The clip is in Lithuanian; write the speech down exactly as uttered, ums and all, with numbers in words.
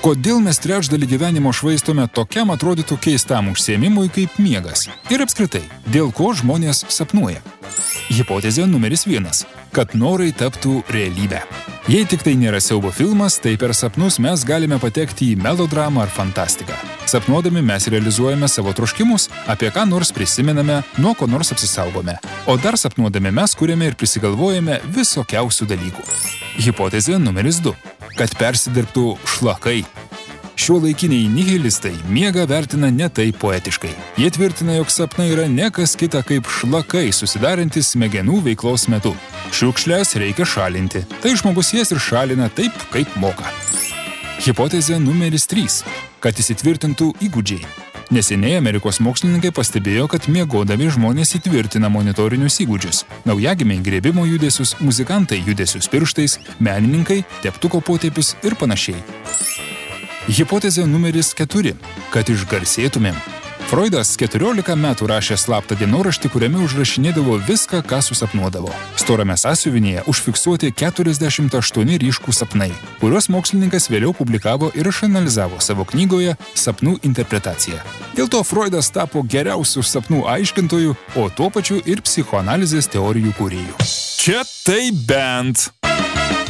Kodėl mes trečdalį gyvenimo švaistome tokiam atrodytų keistam užsiėmimui kaip miegas? Ir apskritai, dėl ko žmonės sapnuoja? Hipotezė numeris vienas – kad norai taptų realybę. Jei tik tai nėra siaubo filmas, tai per sapnus mes galime patekti į melodramą ar fantastiką. Sapnuodami mes realizuojame savo troškimus, apie ką nors prisimename, nuo ko nors apsisaugome. O dar sapnuodami mes kuriame ir prisigalvojame visokiausių dalykų. Hipotezė numeris du – kad persidirbtų šlakai. Šiuolaikiniai nihilistai miegą vertina ne taip poetiškai. Jie tvirtina, jog sapnai yra ne kas kita kaip šlakai susidarantis smegenų veiklos metu. Šiukšles reikia šalinti. Tai žmogus jas ir šalina taip, kaip moka. Hipotezė numeris trys – kad įsitvirtintų įgūdžiai. Neseniai Amerikos mokslininkai pastebėjo, kad miegodami žmonės įtvirtina monitorinius įgūdžius. Naujagimiai grėbimo judesius, muzikantai judesius pirštais, menininkai teptuko potėpius ir panašiai. Hipotezė numeris keturi – kad išgarsėtumėm. Freudas keturiolika metų rašė slaptą dienoraštį, kuriame užrašinėdavo viską, ką susapnuodavo. Storame sąsiuvinėje užfiksuoti keturiasdešimt aštuoni ryškūs sapnai, kuriuos mokslininkas vėliau publikavo ir išanalizavo savo knygoje Sapnų interpretacija. Dėl to Freudas tapo geriausiu sapnų aiškintoju, o tuo pačiu ir psichoanalizės teorijų kūrėju. Čia tai bent!